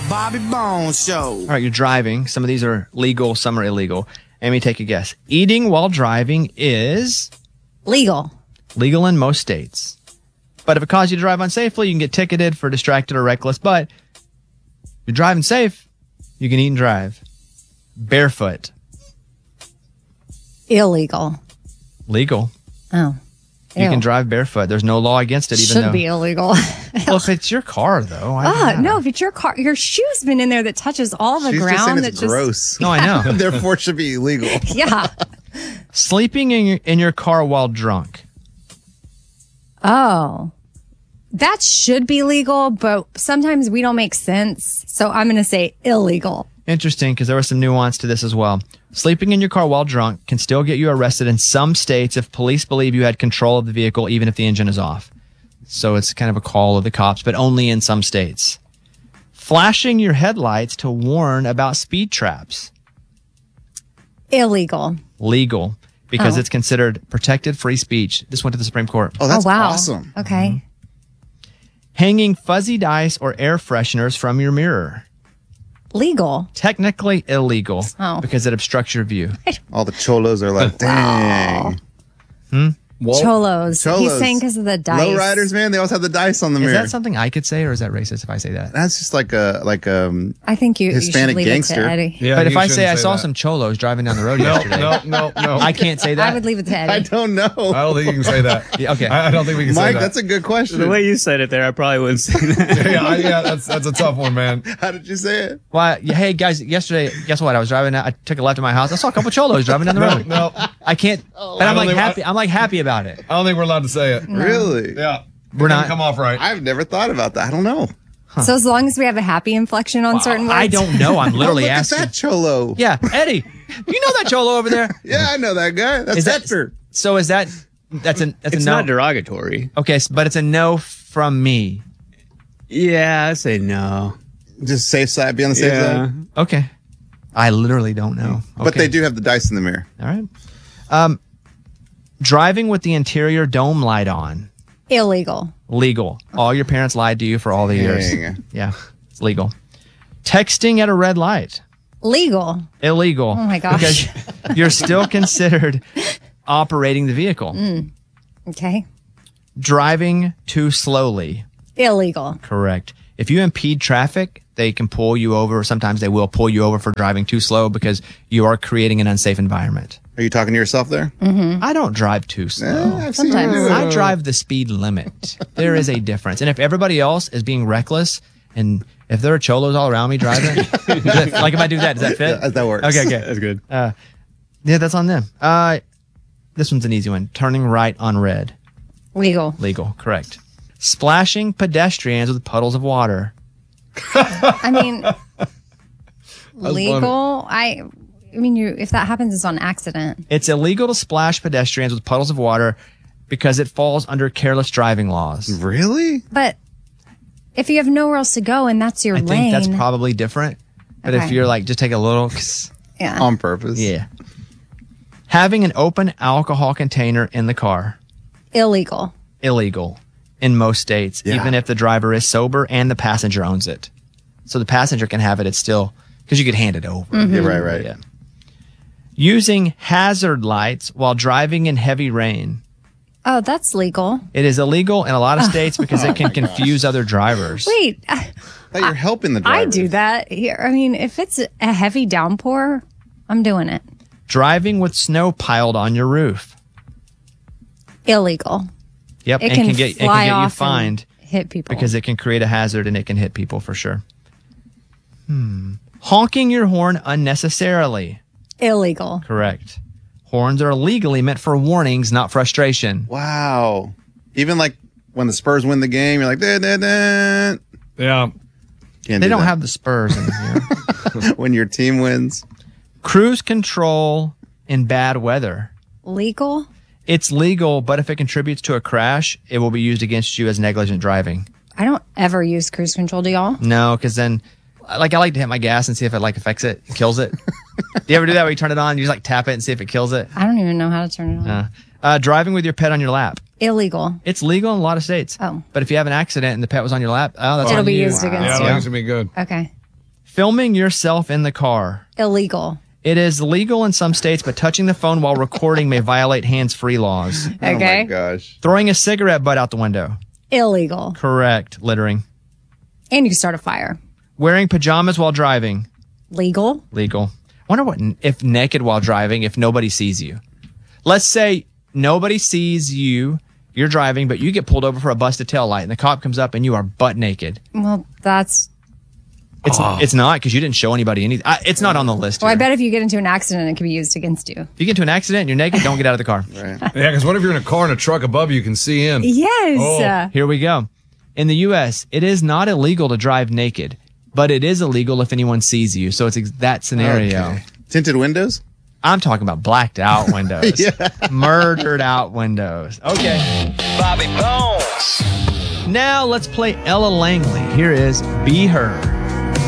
Bobby Bones Show. All right, you're driving. Some of these are legal, some are illegal. Amy, take a guess. Eating while driving is Legal. legal in most states. But if it causes you to drive unsafely, you can get ticketed for distracted or reckless. But if you're driving safe, you can eat and drive. Barefoot. Illegal. Legal. Oh. You Ew. can drive barefoot. There's no law against it, even Should though. be illegal. Well, if it's your car, though. No, if it's your car, your shoe's been in there that touches all the She's just ground. saying it's gross. No, I know. Therefore, it should be illegal. Yeah. Sleeping in your car while drunk. Oh. That should be legal, but sometimes we don't make sense. So I'm going to say illegal. Interesting, because there was some nuance to this as well. Sleeping in your car while drunk can still get you arrested in some states if police believe you had control of the vehicle, even if the engine is off. So it's kind of a call of the cops, but only in some states. Flashing your headlights to warn about speed traps. Illegal. Legal, because Oh. it's considered protected free speech. This went to the Supreme Court. Oh, that's wow. awesome. Okay. Hanging fuzzy dice or air fresheners from your mirror. Legal. Technically illegal Oh. because it obstructs your view. All the cholos are like, dang. Cholos. He's saying because of the dice. Lowriders, man, they always have the dice on the Is mirror. that something I could say, or is that racist if I say that? That's just like a I think you Hispanic should leave gangster. it to Eddie. Yeah, But if you I say shouldn't I saw that. some cholos driving down the road yesterday, No. I can't say that. I would leave it to Eddie. I don't know. I don't think you can say that. Yeah, okay. I don't think we can say Mike, that. that's a good question. The way you said it there, I probably wouldn't say that. yeah, that's a tough one, man. How did you say it? Well, hey guys, yesterday, guess what? I was driving. I took a left at my house. I saw a couple cholos driving down the road. No, I can't. But I'm like happy. I'm like happy about it. I don't think we're allowed to say it. Really? Yeah, We're It not- doesn't come off right. I've never thought about that. I don't know. So as long as we have a happy inflection on certain words. I don't know. I'm literally Look asking. at that cholo. Yeah, Eddie, you know that cholo over there? Yeah, I know that guy. That's Is that Hector. so? Is that that's a It's no? not derogatory. Okay, but it's a no from me. Yeah, I say no. Just safe side, be on the safe Yeah. side. Okay, I literally don't know. But Okay. they do have the dice in the mirror. All right. Driving with the interior dome light on. Illegal. Legal. All your parents lied to you for all the years. Dang. Yeah, it's legal. Texting at a red light. Legal. Illegal. Oh my gosh. Because you're still considered operating the vehicle. Okay. Driving too slowly. Illegal. Correct. If you impede traffic, they can pull you over. Sometimes they will pull you over for driving too slow because you are creating an unsafe environment. Are you talking to yourself there? I don't drive too slow. I've seen Sometimes. you. I drive the speed limit. There is a difference. And if everybody else is being reckless, and if there are cholos all around me driving, like if I do that, does that fit? Yeah, that works. Okay, okay. That's good. Yeah, that's on them. This one's an easy one. Turning right on red. Legal. Legal. Correct. Splashing pedestrians with puddles of water. I mean, legal. I mean, if that happens, it's on accident. It's illegal to splash pedestrians with puddles of water because it falls under careless driving laws. Really? But if you have nowhere else to go and that's your I lane, think that's probably different. But if Okay. you're like, just take a little, yeah. On purpose. yeah. Having an open alcohol container in the car, Illegal. illegal in most states, Yeah. even if the driver is sober and the passenger owns it. So the passenger can have it. It's still, because you could hand it over. Yeah, right. Yeah. Using hazard lights while driving in heavy rain. Oh, that's legal. It is illegal in a lot of states because it can confuse other drivers. Wait, That you're helping the driver. I do that here. I mean, if it's a heavy downpour, I'm doing it. Driving with snow piled on your roof. Illegal. Yep, It and can can get fly you off fined and hit people. because it can create a hazard and it can hit people for sure. Honking your horn unnecessarily. Illegal. Correct. Horns are legally meant for warnings, not frustration. Wow. Even like when the Spurs win the game, you're like, da, da, da. Yeah. Can't They do don't that. have the Spurs in here. when your team wins. Cruise control in bad weather. Legal. It's legal, but if it contributes to a crash, it will be used against you as negligent driving. I don't ever use cruise control. Do y'all? No, because then, I like to hit my gas and see if it like affects it, kills it. Do you ever do that where you turn it on, you just like tap it and see if it kills it? I don't even know how to turn it on. Driving with your pet on your lap. Illegal. It's legal in a lot of states. Oh. But if you have an accident and the pet was on your lap, that's It'll on be you. used against Yeah, you. that used to be good. Okay. Filming yourself in the car. Illegal. It is legal in some states, but touching the phone while recording may violate hands-free laws. Oh Okay. my gosh. Throwing a cigarette butt out the window. Illegal. Correct. Littering. And you can start a fire. Wearing pajamas while driving. Legal. Legal. Wonder what if naked while driving if nobody sees you. Let's say nobody sees you, you're driving, but you get pulled over for a busted tail light, and the cop comes up and you are butt naked. Well, that's. It's not because you didn't show anybody anything. It's not on the list. Well, I here. bet if you get into an accident, it can be used against you. If you get into an accident and you're naked, don't get out of the car. Right. Yeah, because what if you're in a car and a truck above you can see in? Yes. Oh. Here we go. In the U.S., it is not illegal to drive naked, but it is illegal if anyone sees you. So it's that scenario. Okay. Tinted windows? I'm talking about blacked out windows. Murdered out windows. Okay. Bobby Bones. Now let's play Ella Langley. Here is Be Heard.